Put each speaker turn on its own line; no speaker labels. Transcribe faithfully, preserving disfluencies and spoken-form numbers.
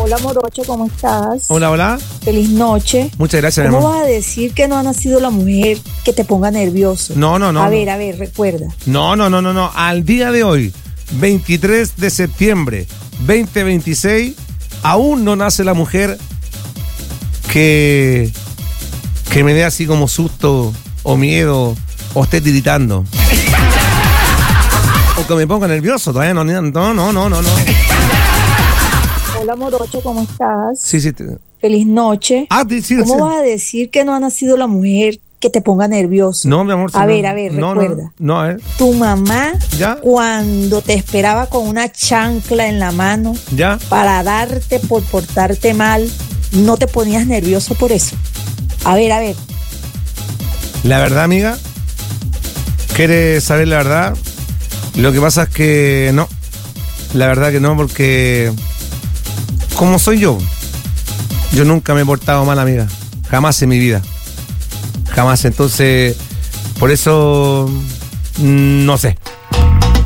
Hola Morocho, ¿cómo estás?
Hola, hola.
Feliz noche.
Muchas gracias, mi
¿Cómo
amor.
vas a decir que no ha nacido la mujer que te ponga nervioso?
No, no, no.
A
no.
ver, a ver, recuerda.
No, no, no, no, no. Al día de hoy, veintitrés de septiembre veinte veintiséis, aún no nace la mujer que, que me dé así como susto o miedo o esté tiritando. O que me ponga nervioso. Todavía no, no, no, no, no, no.
Hola Morocho, ¿cómo estás?
Sí, sí. te-
Feliz noche.
Ah, sí, sí,
¿Cómo
sí.
vas a decir que no ha nacido la mujer que te ponga nervioso?
No, mi amor. sí,
A
no.
ver, a ver,
no,
recuerda.
No, no, a ver.
Tu mamá,
¿Ya?
cuando te esperaba con una chancla en la mano
¿Ya?
para darte por portarte mal, ¿no te ponías nervioso por eso? A ver, a ver.
La verdad, amiga, ¿quieres saber la verdad? Lo que pasa es que no. La verdad que no, porque como soy yo, yo nunca me he portado mal, amiga. Jamás en mi vida. Jamás. Entonces, por eso, mm, no sé.